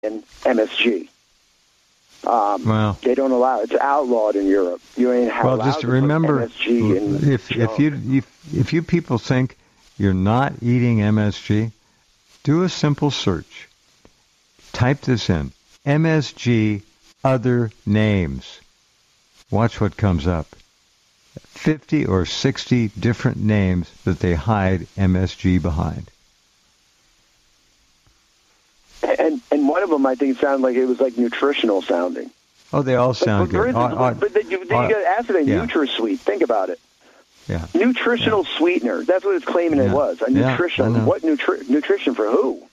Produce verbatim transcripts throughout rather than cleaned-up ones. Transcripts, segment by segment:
M S G. Um, well, they don't allow it. It's outlawed in Europe. You ain't well, allowed just to remember, put M S G in if if you if, if you people think you're not eating M S G, do a simple search. Type this in: M S G other names. Watch what comes up. Fifty or sixty different names that they hide M S G behind. And and one of them, I think, sounded like it was like nutritional sounding. Oh, they all sound but, but, good. For instance, Uh, uh, but then you, then uh, you got aspartame, yeah. NutraSweet. Think about it. Yeah. Nutritional yeah. sweetener. That's what it's claiming yeah. it was. A yeah, nutritional. What nutri- nutrition for who?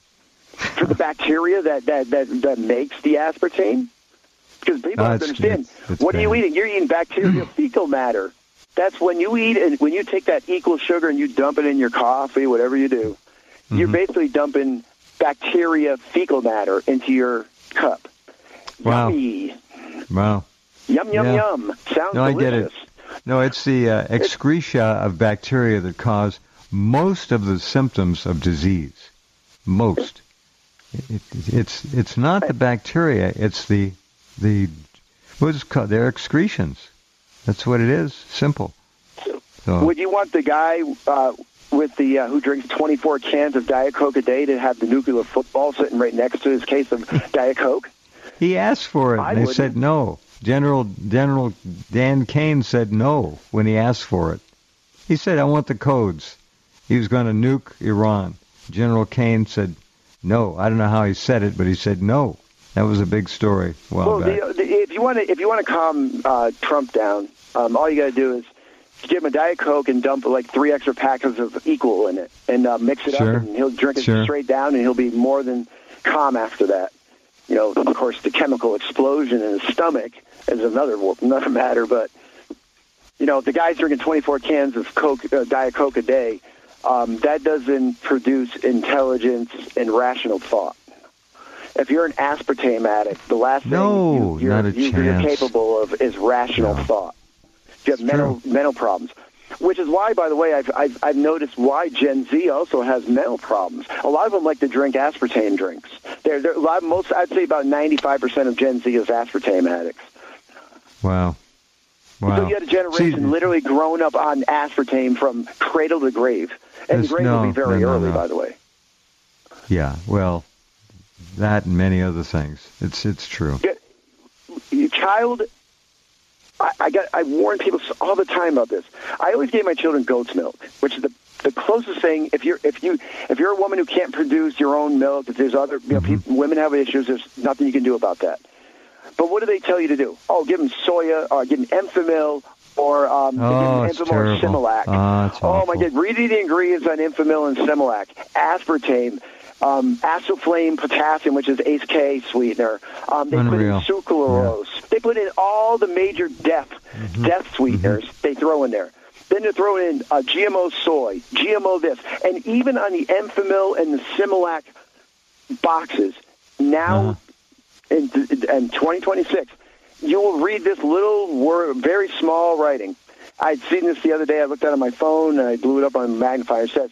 For the bacteria that, that, that, that makes the aspartame? Because people no, have to understand, it's, it's what bad. are you eating? You're eating bacterial fecal matter. That's when you eat, and when you take that equal sugar and you dump it in your coffee, whatever you do, mm-hmm. you're basically dumping bacteria fecal matter into your cup. Wow. Yummy. Wow. Yum, yum, yeah. yum. Sounds no, delicious. I get it. No, it's the uh, excretia of bacteria that cause most of the symptoms of disease. Most. It, it, it's it's not the bacteria. It's the the what's called their excretions. That's what it is. Simple. So, would you want the guy uh, with the uh, who drinks twenty-four cans of Diet Coke a day to have the nuclear football sitting right next to his case of Diet Coke? He asked for it, I and they wouldn't. said no. General General Dan Kane said no when he asked for it. He said, I want the codes. He was going to nuke Iran. General Kane said no. I don't know how he said it, but he said no. That was a big story a while well, back. the, the, if you want to, if you want to calm uh, Trump down, um, all you got to do is give him a Diet Coke and dump like three extra packets of Equal in it, and uh, mix it sure. up, and he'll drink it sure. straight down, and he'll be more than calm after that. You know, of course, the chemical explosion in his stomach is another another matter, but you know, the guy's drinking twenty-four cans of Coke, uh, Diet Coke a day. Um, that doesn't produce intelligence and rational thought. If you're an aspartame addict, the last no, thing you, you're, not a you, you're chance. capable of is rational no. thought. You have it's mental true. mental problems, which is why, by the way, I've, I've I've noticed why Gen Z also has mental problems. A lot of them like to drink aspartame drinks. They're, they're a lot. Most, I'd say, about ninety-five percent of Gen Z is aspartame addicts. Wow. Wow. So you had a generation See, literally grown up on aspartame from cradle to grave. And the grave no, will be very no, no, early, no. by the way. Yeah, well, that and many other things. It's it's true. Your child, I, I got. I warn people all the time about this. I always gave my children goat's milk, which is the the closest thing. If you're if you if you're a woman who can't produce your own milk, if there's other you know, mm-hmm. people, women have issues, there's nothing you can do about that. But what do they tell you to do? Oh, give them soya, or give them Enfamil, or um, oh, give them Enfamil or Similac. Oh, it's oh my awful. God! Read the ingredients on Enfamil and Similac. Aspartame, um, acetylflame potassium, which is A C E K sweetener. Um, they Unreal. put in sucralose. Yeah. They put in all the major death mm-hmm. death sweeteners. Mm-hmm. They throw in there. Then they're throwing in uh, G M O soy, G M O this, and even on the Enfamil and the Similac boxes now. Uh-huh. In, in twenty twenty-six, you will read this little word, very small writing. I'd seen this the other day. I looked at it on my phone, and I blew it up on a magnifier. It says,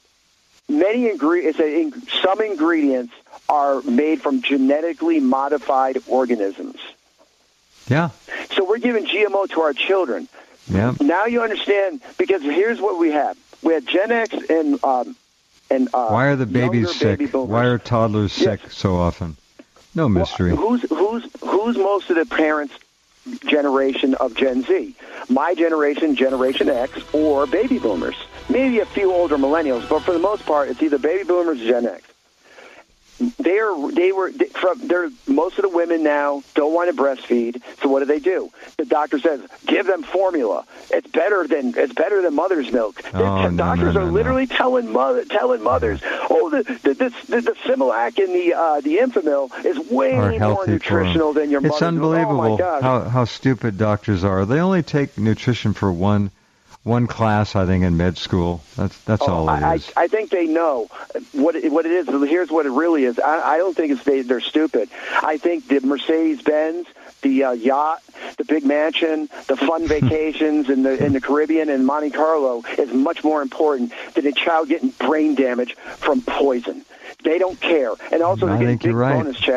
many ingredients, in, some ingredients are made from genetically modified organisms. Yeah. So we're giving G M O to our children. Yeah. Now you understand, because here's what we have. We have Gen X and... Um, and uh, Why are the babies sick? Baby Why are toddlers sick yes. so often? No mystery. Well, who's who's who's most of the parents' generation of Gen Z? My generation, Generation X, or baby boomers? Maybe a few older millennials, but for the most part, it's either baby boomers or Gen X. They are they were they, from they're most of the women now don't want to breastfeed. So what do they do? The doctor says give them formula. It's better than it's better than mother's milk. Oh, the no, doctors no, no, are literally no. telling mother telling mothers, oh the the the, the, the Similac and the uh, the Enfamil is way more nutritional than your mother's. It's unbelievable oh, my God. how how stupid doctors are. They only take nutrition for one. One class, I think, in med school. That's that's oh, all it I, is. I, I think they know what it, what it is. Here's what it really is. I, I don't think it's they, they're stupid. I think the Mercedes-Benz, the uh, yacht, the big mansion, the fun vacations in the in the Caribbean and Monte Carlo is much more important than a child getting brain damage from poison. They don't care. And also, I they get think big you're right. bonus checks.